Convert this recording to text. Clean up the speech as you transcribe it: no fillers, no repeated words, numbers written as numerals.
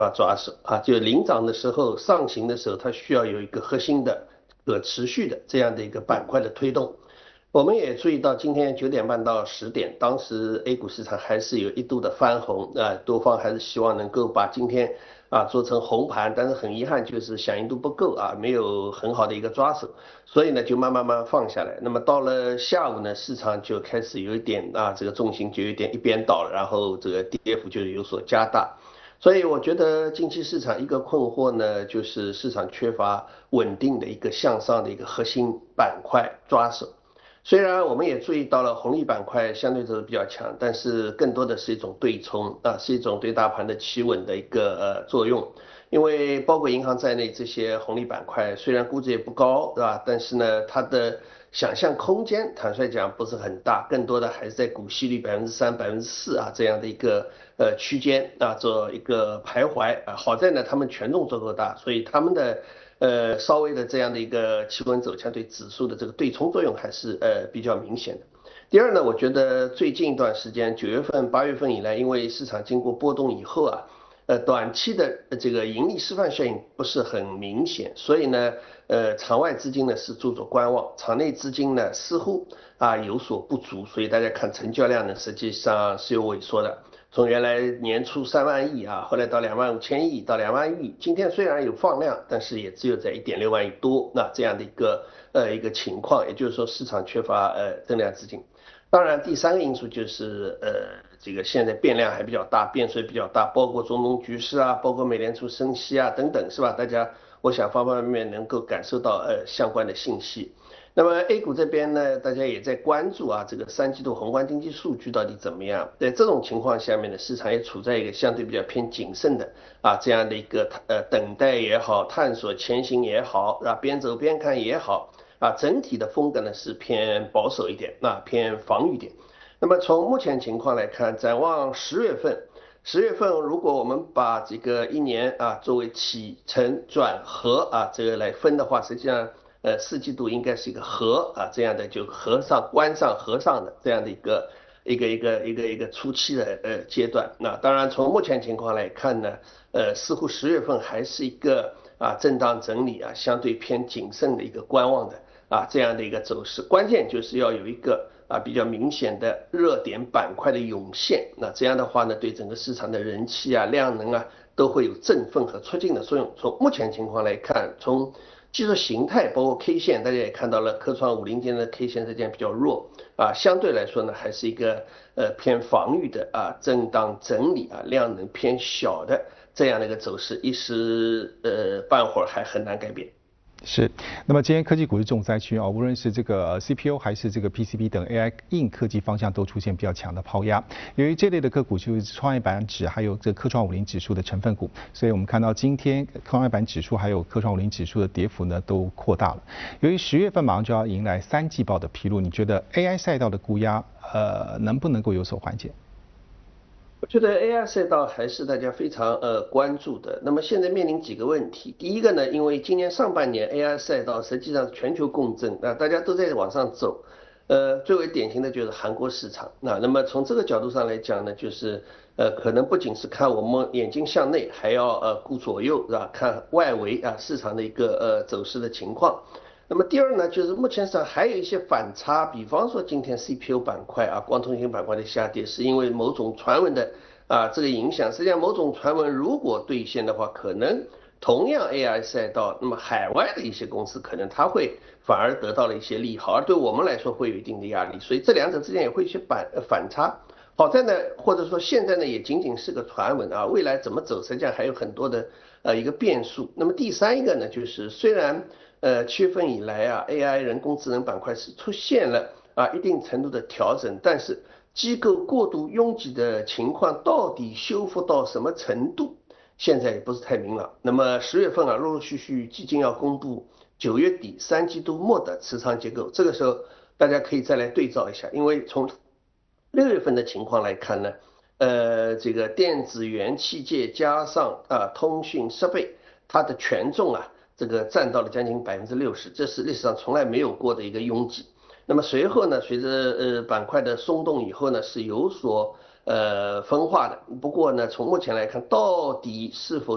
抓手啊，就领涨的时候上行的时候，它需要有一个核心的可持续的这样的一个板块的推动。我们也注意到，今天9点半到10点，当时 A 股市场还是有一度的翻红啊，多方还是希望能够把今天做成红盘，但是很遗憾就是响应度不够啊，没有很好的一个抓手，所以呢就慢慢放下来。那么到了下午呢，市场就开始有一点这个重心就有点一边倒了，然后这个跌幅就有所加大。所以我觉得近期市场一个困惑呢，就是市场缺乏稳定的一个向上的一个核心板块抓手。虽然我们也注意到了红利板块相对都是比较强，但是更多的是一种对冲是一种对大盘的企稳的一个作用。因为包括银行在内这些红利板块虽然估值也不高，对吧？但是呢，它的想象空间坦率讲不是很大，更多的还是在股息率3%、4%这样的一个区间做一个徘徊好在呢，他们权重足够大，所以他们的稍微的这样的一个企稳走强对指数的这个对冲作用还是比较明显的。第二呢，我觉得最近一段时间9月份、8月份以来，因为市场经过波动以后短期的这个盈利示范效应不是很明显，所以呢，场外资金呢是做做观望，场内资金呢似乎有所不足，所以大家看成交量呢实际上是有萎缩的。从原来年初3万亿后来到25000亿到2万亿，今天虽然有放量，但是也只有在1.6万亿多，那这样的一个情况，也就是说市场缺乏增量资金。当然，第三个因素就是这个现在变量还比较大，变数也比较大，包括中东局势包括美联储升息等等，是吧？大家我想方方面面能够感受到相关的信息。那么 A 股这边呢，大家也在关注这个3季度宏观经济数据到底怎么样？在这种情况下面呢，市场也处在一个相对比较偏谨慎的这样的一个等待也好，探索前行也好，边走边看也好。整体的风格呢是偏保守一点，偏防御点。那么从目前情况来看，展望十月份如果我们把这个一年作为起承转合这个来分的话，实际上4季度应该是一个合这样的就合上关上合上的这样的一个初期的阶段。那当然从目前情况来看呢，似乎10月份还是一个震荡整理相对偏谨慎的一个观望的。这样的一个走势，关键就是要有一个比较明显的热点板块的涌现，那这样的话呢，对整个市场的人气量能都会有振奋和促进的作用。从目前情况来看，从技术形态包括 K 线，大家也看到了，科创50今天的 K 线实际上比较弱相对来说呢，还是一个偏防御的震荡整理量能偏小的这样的一个走势，一时半会儿还很难改变。 是，那么今天科技股是重灾区无论是这个CPU 还是这个 PCB 等 AI 硬科技方向都出现比较强的抛压。由于这类的个股就是创业板指还有这个科创50指数的成分股，所以我们看到今天创业板指数还有科创50指数的跌幅呢都扩大了。由于10月份马上就要迎来3季报的披露，你觉得 AI 赛道的估压能不能够有所缓解？ 我觉得 AI 赛道还是大家非常关注的。那么现在面临几个问题。第一个呢，因为今年上半年 AI 赛道实际上是全球共振大家都在往上走。最为典型的就是韩国市场。那么从这个角度上来讲呢，就是可能不仅是看我们眼睛向内，还要顾左右，是吧？看外围市场的一个走势的情况。那么第二呢，就是目前上还有一些反差，比方说今天 CPU 板块光通信板块的下跌，是因为某种传闻的这个影响。实际上，某种传闻如果兑现的话，可能同样 AI 赛道，那么海外的一些公司可能它会反而得到了一些利好，而对我们来说会有一定的压力，所以这两者之间也会有一些反差。好在呢，或者说现在呢，也仅仅是个传闻未来怎么走，实际上还有很多的一个变数。那么第三一个呢，就是虽然7月份以来AI 人工智能板块是出现了一定程度的调整，但是机构过度拥挤的情况到底修复到什么程度，现在也不是太明朗。那么10月份陆陆续续基金要公布9月底3季度末的持仓结构，这个时候大家可以再来对照一下，因为从6月份的情况来看呢，这个电子元器件加上通讯设备，它的权重这个占到了将近60%，这是历史上从来没有过的一个拥挤。那么随后呢，随着板块的松动以后呢，是有所分化的。不过呢，从目前来看，到底是否